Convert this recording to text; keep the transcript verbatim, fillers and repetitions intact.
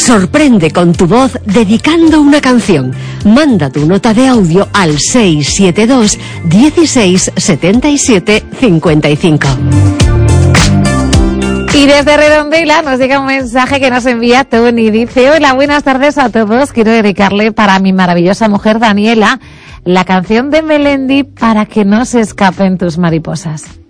Sorprende con tu voz dedicando una canción. Manda tu nota de audio al seis siete dos, dieciséis, setenta y siete, cincuenta y cinco. Y desde Redondela nos llega un mensaje que nos envía Tony. Dice: hola, buenas tardes a todos. Quiero dedicarle para mi maravillosa mujer Daniela la canción de Melendi, Para que no se escapen tus mariposas.